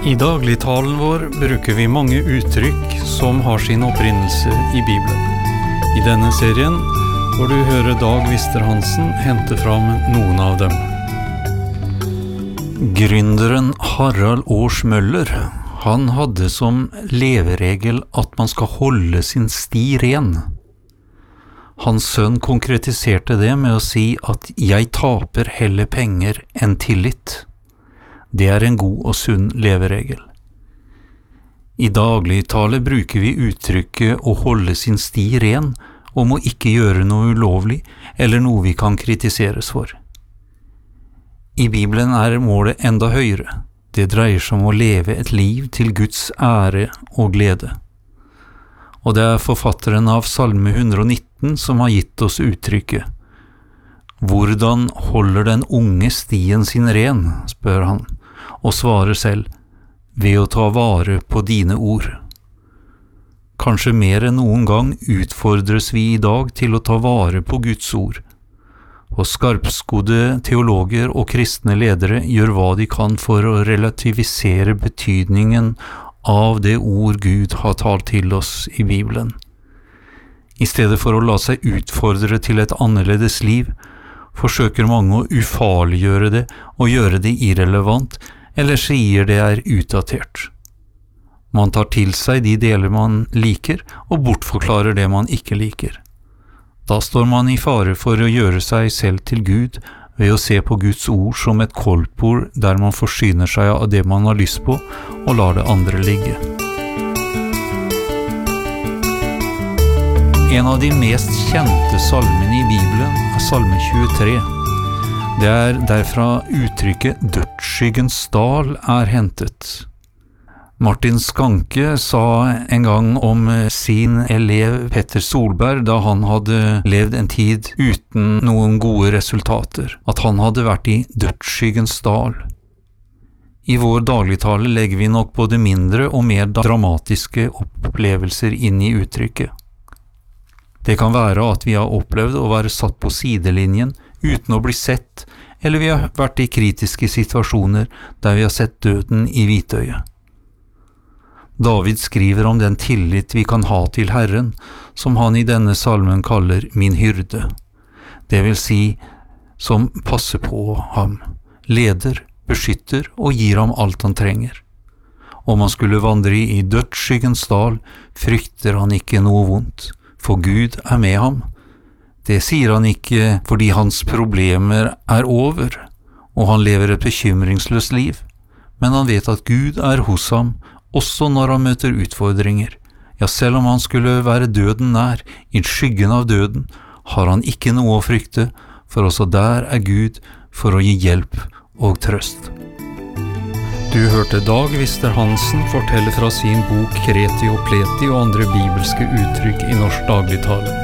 I dagligtalen vår bruker vi mange uttrykk som har sin opprinnelse i Bibelen. I denne serien får du høre Dag Wister-Hansen hente fram noen av dem. Gründeren Harald Års Møller, han hadde som leveregel at man skal holde sin sti ren. Hans sønn konkretiserte det med å si at «jeg taper heller penger enn tillit». Det er en god og sunn leveregel. I dagligtale bruker vi uttrykket å holde sin sti ren om å ikke gjøre noe ulovlig eller noe vi kan kritiseres for. I Bibelen er målet enda høyere. Det dreier seg om å leve et liv til Guds ære og glede. Og det er forfatteren av Salme 119 som har gitt oss uttrykket. «Hvordan holder den unge stien sin ren?» spør han, og svarer selv, «ved å ta vare på dine ord». Kanskje mer enn noen gang utfordres vi i dag til å ta vare på Guds ord, og skarpskodde teologer og kristne ledere gjør hva de kan for å relativisere betydningen av det ord Gud har talt til oss i Bibelen. I stedet for å la seg utfordre til et annerledes liv, forsøker mange å ufarliggjøre det og gjøre det irrelevant, eller sier det er utdatert. Man tar til seg de deler man liker, og bortforklarer det man ikke liker. Da står man i fare for å gjøre seg selv til Gud ved å se på Guds ord som et koldtbord der man forsyner seg av det man har lyst på, og lar det andre ligge. En av de mest kjente salmene i Bibelen er Salme 23. Det er derfra uttrykket «dødsskyggens dal» er hentet. Martin Skanke sa en gang om sin elev Petter Solberg da han hadde levd en tid uten noen gode resultater, at han hadde vært i «dødsskyggens dal». I vår dagligtale legger vi nok både mindre og mer dramatiske opplevelser inn i uttrykket. Det kan være at vi har opplevd å være satt på sidelinjen uten å bli sett, eller vi har vært i kritiske situasjoner der vi har sett døden i hvitøyet. David skriver om den tillit vi kan ha til Herren, som han i denne salmen kaller «min hyrde». Det vil si, som passer på ham, leder, beskytter og gir ham alt han trenger. Om han skulle vandre i dødsskyggens dal, frykter han ikke noe vondt, for Gud er med ham. Det sier han ikke fordi hans problemer er over, og han lever et bekymringsløst liv, men han vet at Gud er hos ham, også når han møter utfordringer. Ja, selv om han skulle være døden nær, i skyggen av døden, har han ikke noe å frykte, for også der er Gud for å gi hjelp og trøst. Du hørte Dag Wister-Hansen fortelle fra sin bok Kreti og Pleti og andre bibelske uttrykk i norsk dagligtale.